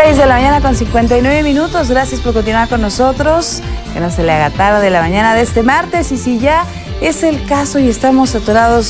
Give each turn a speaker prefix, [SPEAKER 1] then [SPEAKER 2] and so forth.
[SPEAKER 1] 6 de la mañana con 59 minutos. Gracias por continuar con nosotros. Que no se le haga tarde la mañana de este martes. Y si ya es el caso y estamos saturados